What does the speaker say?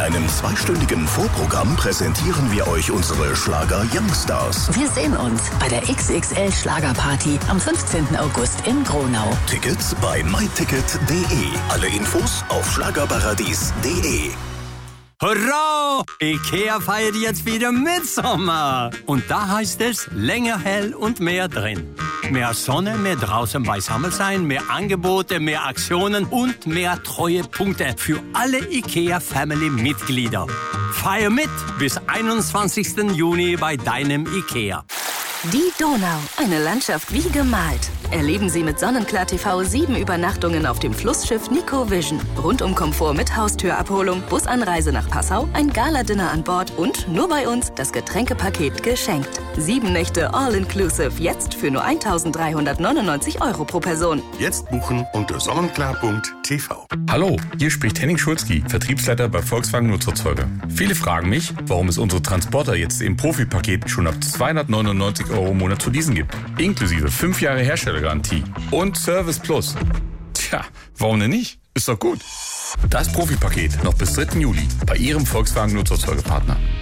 einem 2-stündigen Vorprogramm präsentieren wir euch unsere Schlager-Youngstars. Wir sehen uns bei der XXL Schlagerparty am 15. August in Gronau. Tickets bei myticket.de. Alle Infos auf schlagerparadies.de. Hurra! IKEA feiert jetzt wieder Mitsommer. Und da heißt es länger hell und mehr drin. Mehr Sonne, mehr draußen beisammen sein, mehr Angebote, mehr Aktionen und mehr Treuepunkte für alle IKEA-Family-Mitglieder. Feier mit bis 21. Juni bei deinem IKEA. Die Donau, eine Landschaft wie gemalt. Erleben Sie mit Sonnenklar TV 7 Übernachtungen auf dem Flussschiff Nico Vision. Rundum-Komfort mit Haustürabholung, Busanreise nach Passau, ein Gala-Dinner an Bord und nur bei uns das Getränkepaket geschenkt. 7 Nächte All-Inclusive, jetzt für nur 1.399 € pro Person. Jetzt buchen unter sonnenklar.tv. Hallo, hier spricht Henning Schulzki, Vertriebsleiter bei Volkswagen Nutzerzeuger. Viele fragen mich, warum es unsere Transporter jetzt im Profipaket schon ab 299 € im Monat zu leasen gibt. Inklusive 5 Jahre Herstellergarantie und Service Plus. Tja, warum denn nicht? Ist doch gut. Das Profipaket noch bis 3. Juli bei Ihrem Volkswagen Nutzerzeugerpartner.